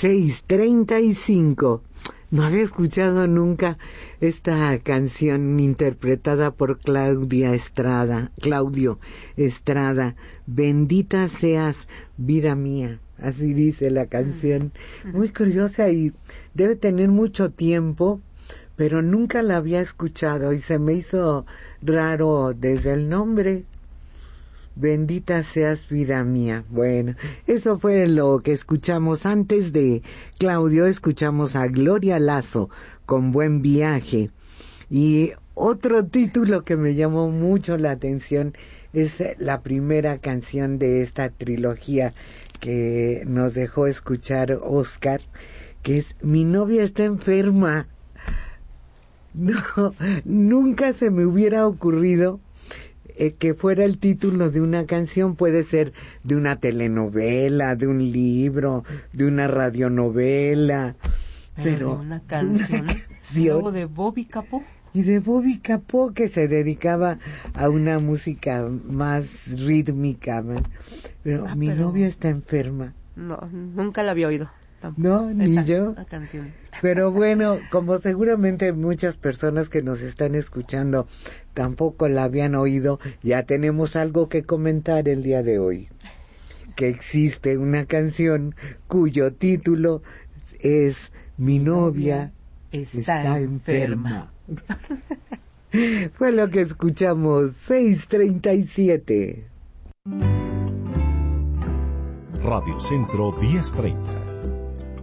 6:35. No había escuchado nunca esta canción interpretada por Claudio Estrada. Bendita seas, vida mía. Así dice la canción. Muy curiosa y debe tener mucho tiempo, pero nunca la había escuchado y se me hizo raro desde el nombre. Bendita seas, vida mía. Bueno, eso fue lo que escuchamos. Antes de Claudio, escuchamos a Gloria Lazo con Buen Viaje. Y otro título que me llamó mucho la atención es la primera canción de esta trilogía que nos dejó escuchar Oscar, que es Mi novia está enferma. No, nunca se me hubiera ocurrido que fuera el título de una canción. Puede ser de una telenovela, de un libro, de una radionovela, pero de una canción. Y luego de Bobby Capó. Y de Bobby Capó, que se dedicaba a una música más rítmica. Pero mi novia está enferma. No, nunca la había oído. Tampoco. No, ni yo. La canción. Pero bueno, como seguramente muchas personas que nos están escuchando tampoco la habían oído, ya tenemos algo que comentar el día de hoy. Que existe una canción cuyo título es Mi novia está enferma. Fue lo que escuchamos. 6:37. Radio Centro 1030.